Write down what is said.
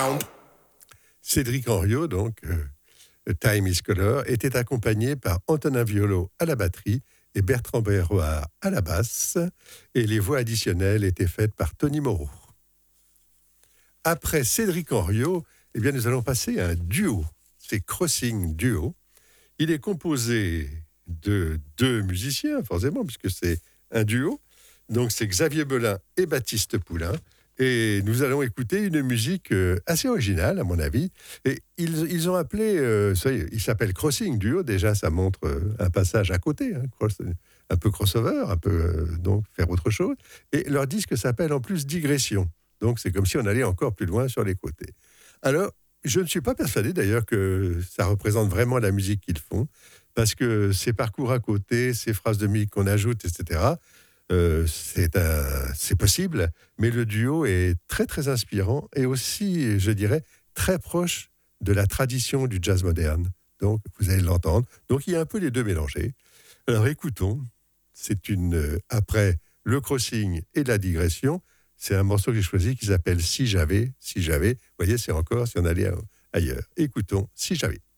Cédric Henriot, donc, Time is Color, était accompagné par Antonin Violo à la batterie et Bertrand Berroir à la basse, et les voix additionnelles étaient faites par Tony Moreau. Après Cédric Henriot, eh bien, nous allons passer à un duo. C'est Crossing Duo. Il est composé de 2 musiciens, forcément, puisque c'est un duo. Donc, c'est Xavier Belin et Baptiste Poulain. Et nous allons écouter une musique assez originale, à mon avis. Et ils ont appelé, il s'appelle Crossing Duo. Déjà, ça montre un passage à côté, hein, un peu crossover, un peu donc faire autre chose. Et leur disque s'appelle en plus Digression. Donc, c'est comme si on allait encore plus loin sur les côtés. Alors, je ne suis pas persuadé d'ailleurs que ça représente vraiment la musique qu'ils font, parce que ces parcours à côté, ces phrases de musique qu'on ajoute, etc., c'est possible, mais le duo est très, très inspirant et aussi, je dirais, très proche de la tradition du jazz moderne. Donc, vous allez l'entendre. Donc, il y a un peu les deux mélangés. Alors, écoutons. Après le crossing et la digression, c'est un morceau que j'ai choisi qui s'appelle Si j'avais. Vous voyez, c'est encore si on allait ailleurs. Écoutons Si j'avais.